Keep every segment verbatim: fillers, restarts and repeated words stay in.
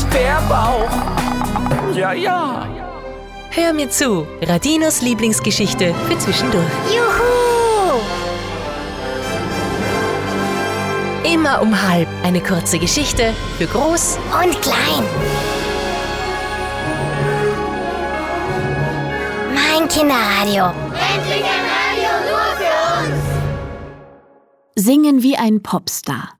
Bärbauch. Ja, ja. Hör mir zu, Radinos Lieblingsgeschichte für zwischendurch. Juhu! Immer um halb eine kurze Geschichte für groß Und klein. Mein Kinderradio. Endlich ein Radio nur für uns. Singen wie ein Popstar.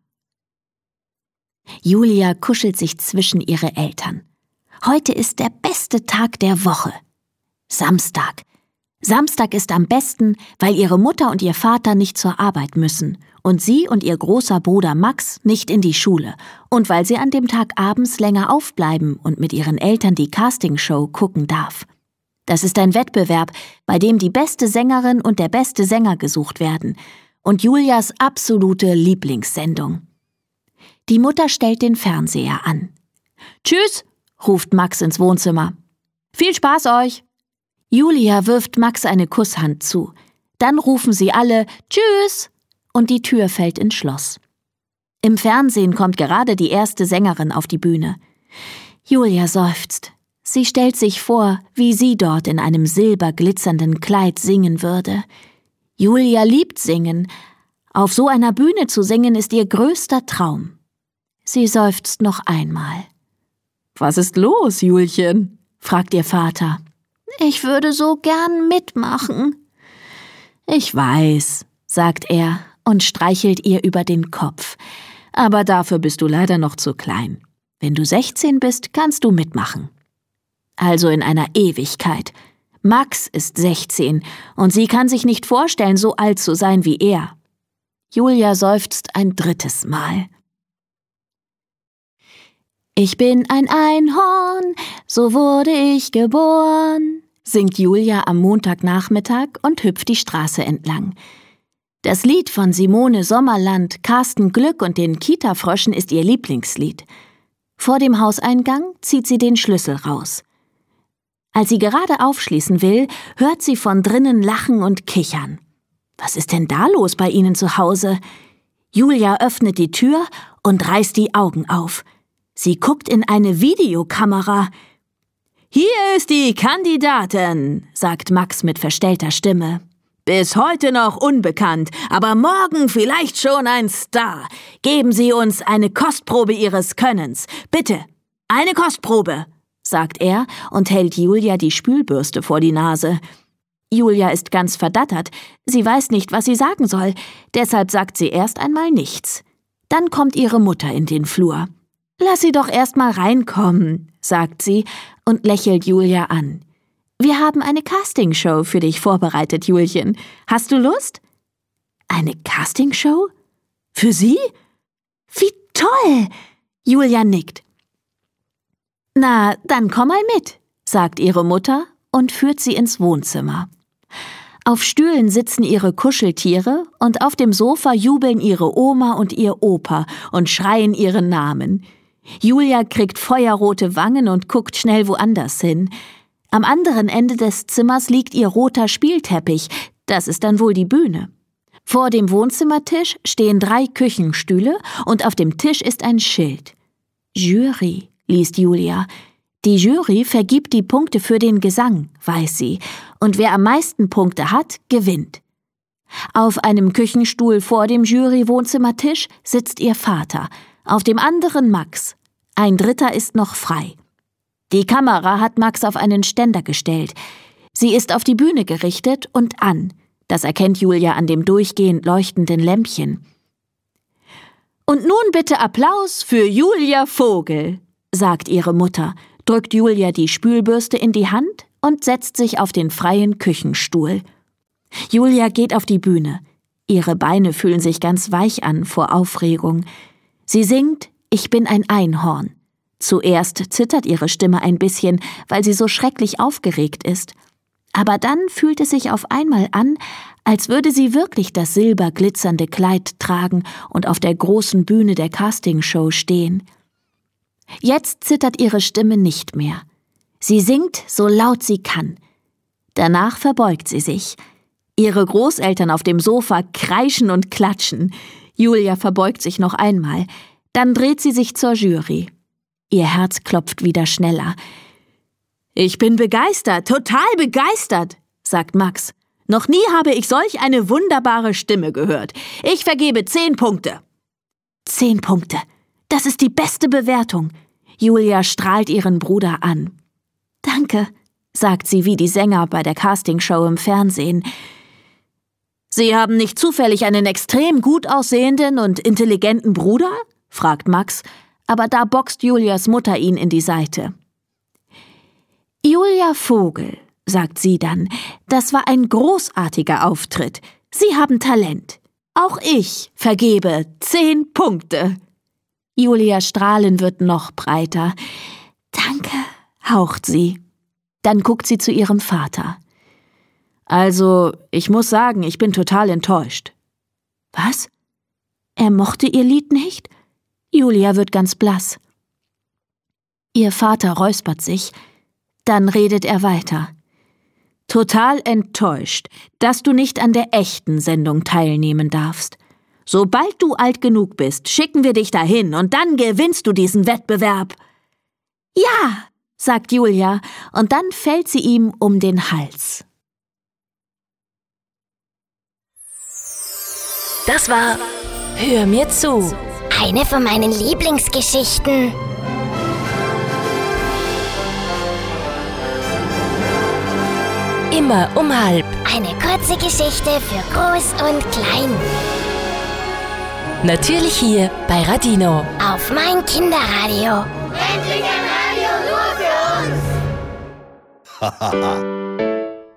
Julia kuschelt sich zwischen ihre Eltern. Heute ist der beste Tag der Woche. Samstag. Samstag ist am besten, weil ihre Mutter und ihr Vater nicht zur Arbeit müssen und sie und ihr großer Bruder Max nicht in die Schule und weil sie an dem Tag abends länger aufbleiben und mit ihren Eltern die Castingshow gucken darf. Das ist ein Wettbewerb, bei dem die beste Sängerin und der beste Sänger gesucht werden und Julias absolute Lieblingssendung. Die Mutter stellt den Fernseher an. »Tschüss«, ruft Max ins Wohnzimmer. »Viel Spaß euch!« Julia wirft Max eine Kusshand zu. Dann rufen sie alle »Tschüss« und die Tür fällt ins Schloss. Im Fernsehen kommt gerade die erste Sängerin auf die Bühne. Julia seufzt. Sie stellt sich vor, wie sie dort in einem silberglitzernden Kleid singen würde. Julia liebt Singen. Auf so einer Bühne zu singen ist ihr größter Traum. Sie seufzt noch einmal. »Was ist los, Julchen?« fragt ihr Vater. »Ich würde so gern mitmachen.« »Ich weiß«, sagt er und streichelt ihr über den Kopf. »Aber dafür bist du leider noch zu klein. Wenn du sechzehn bist, kannst du mitmachen.« Also in einer Ewigkeit. Max ist sechzehn und sie kann sich nicht vorstellen, so alt zu sein wie er. Julia seufzt ein drittes Mal. »Ich bin ein Einhorn, so wurde ich geboren«, singt Julia am Montagnachmittag und hüpft die Straße entlang. Das Lied von Simone Sommerland, Carsten Glück und den Kita-Fröschen ist ihr Lieblingslied. Vor dem Hauseingang zieht sie den Schlüssel raus. Als sie gerade aufschließen will, hört sie von drinnen Lachen und Kichern. Was ist denn da los bei ihnen zu Hause? Julia öffnet die Tür und reißt die Augen auf. Sie guckt in eine Videokamera. »Hier ist die Kandidatin«, sagt Max mit verstellter Stimme. »Bis heute noch unbekannt, aber morgen vielleicht schon ein Star. Geben Sie uns eine Kostprobe Ihres Könnens. Bitte, eine Kostprobe«, sagt er und hält Julia die Spülbürste vor die Nase. Julia ist ganz verdattert. Sie weiß nicht, was sie sagen soll. Deshalb sagt sie erst einmal nichts. Dann kommt ihre Mutter in den Flur. »Lass sie doch erst mal reinkommen«, sagt sie und lächelt Julia an. »Wir haben eine Castingshow für dich vorbereitet, Julchen. Hast du Lust?« »Eine Castingshow? Für Sie? Wie toll!« Julia nickt. »Na, dann komm mal mit«, sagt ihre Mutter und führt sie ins Wohnzimmer. Auf Stühlen sitzen ihre Kuscheltiere und auf dem Sofa jubeln ihre Oma und ihr Opa und schreien ihren Namen. Julia kriegt feuerrote Wangen und guckt schnell woanders hin. Am anderen Ende des Zimmers liegt ihr roter Spielteppich, das ist dann wohl die Bühne. Vor dem Wohnzimmertisch stehen drei Küchenstühle und auf dem Tisch ist ein Schild. »Jury«, liest Julia. Die Jury vergibt die Punkte für den Gesang, weiß sie, und wer am meisten Punkte hat, gewinnt. Auf einem Küchenstuhl vor dem Jury-Wohnzimmertisch sitzt ihr Vater, auf dem anderen Max. Ein dritter ist noch frei. Die Kamera hat Max auf einen Ständer gestellt. Sie ist auf die Bühne gerichtet und an. Das erkennt Julia an dem durchgehend leuchtenden Lämpchen. »Und nun bitte Applaus für Julia Vogel«, sagt ihre Mutter, drückt Julia die Spülbürste in die Hand und setzt sich auf den freien Küchenstuhl. Julia geht auf die Bühne. Ihre Beine fühlen sich ganz weich an vor Aufregung. Sie singt »Ich bin ein Einhorn«. Zuerst zittert ihre Stimme ein bisschen, weil sie so schrecklich aufgeregt ist. Aber dann fühlt es sich auf einmal an, als würde sie wirklich das silberglitzernde Kleid tragen und auf der großen Bühne der Castingshow stehen. Jetzt zittert ihre Stimme nicht mehr. Sie singt, so laut sie kann. Danach verbeugt sie sich. Ihre Großeltern auf dem Sofa kreischen und klatschen. Julia verbeugt sich noch einmal. Dann dreht sie sich zur Jury. Ihr Herz klopft wieder schneller. »Ich bin begeistert, total begeistert«, sagt Max. »Noch nie habe ich solch eine wunderbare Stimme gehört. Ich vergebe zehn Punkte.« Zehn Punkte. Das ist die beste Bewertung. Julia strahlt ihren Bruder an. »Danke«, sagt sie wie die Sänger bei der Castingshow im Fernsehen. »Sie haben nicht zufällig einen extrem gut aussehenden und intelligenten Bruder?« fragt Max, aber da boxt Julias Mutter ihn in die Seite. »Julia Vogel«, sagt sie dann, »das war ein großartiger Auftritt. Sie haben Talent. Auch ich vergebe zehn Punkte.« Julias Strahlen wird noch breiter. »Danke«, haucht sie. Dann guckt sie zu ihrem Vater. »Also, ich muss sagen, ich bin total enttäuscht.« »Was? Er mochte ihr Lied nicht?« Julia wird ganz blass. Ihr Vater räuspert sich. Dann redet er weiter. »Total enttäuscht, dass du nicht an der echten Sendung teilnehmen darfst. Sobald du alt genug bist, schicken wir dich dahin und dann gewinnst du diesen Wettbewerb.« »Ja«, sagt Julia, und dann fällt sie ihm um den Hals. Das war Hör mir zu. Eine von meinen Lieblingsgeschichten. Immer um halb. Eine kurze Geschichte für Groß und Klein. Natürlich hier bei Radino. Auf mein Kinderradio. Endlich ein Radio nur für uns.